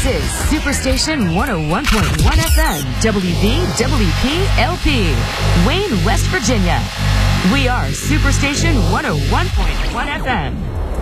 is Superstation 101.1 FM, WVWP LP, Wayne, West Virginia. We are Superstation 101.1 FM.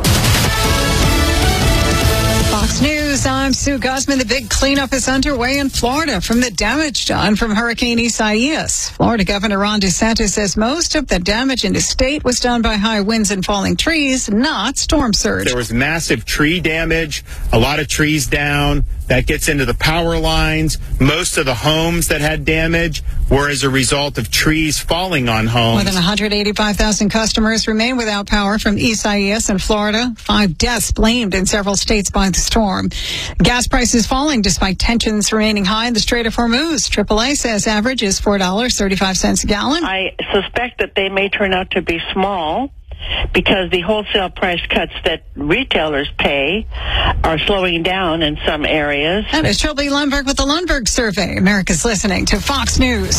Fox News, I'm Sue Guzman. The big cleanup is underway in Florida from the damage done from Hurricane Isaias. Florida Governor Ron DeSantis says most of the damage in his state was done by high winds and falling trees, not storm surge. There was massive tree damage, a lot of trees down. That gets into the power lines. Most of the homes that had damage were as a result of trees falling on homes. More than 185,000 customers remain without power from Isaias in Florida. 5 deaths blamed in several states by the storm. Gas prices falling despite tensions remaining high in the Strait of Hormuz. AAA says average is $4.35 a gallon. I suspect that they may turn out to be small, because the wholesale price cuts that retailers pay are slowing down in some areas. And it's Trilby Lundberg with the Lundberg Survey. America's listening to Fox News.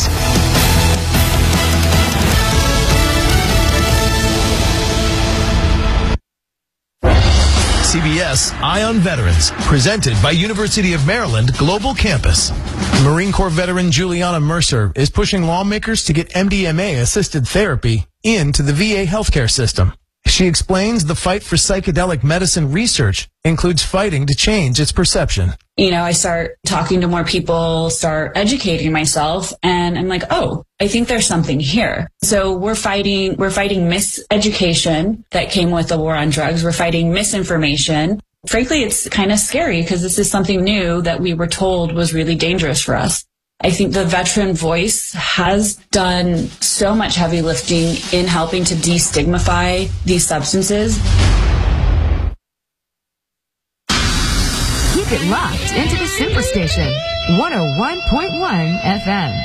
CBS Eye on Veterans, presented by University of Maryland Global Campus. Marine Corps veteran Juliana Mercer is pushing lawmakers to get MDMA-assisted therapy into the VA healthcare system. She explains the fight for psychedelic medicine research includes fighting to change its perception. You know, I start talking to more people, start educating myself, and I'm like, oh, I think there's something here. So we're fighting miseducation that came with the war on drugs. We're fighting misinformation. Frankly, it's kind of scary because this is something new that we were told was really dangerous for us. I think the veteran voice has done so much heavy lifting in helping to destigmatize these substances. Keep it locked into the Superstation 101.1 FM.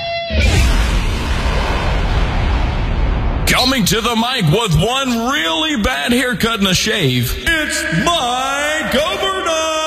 Coming to the mic with one really bad haircut and a shave, it's Mike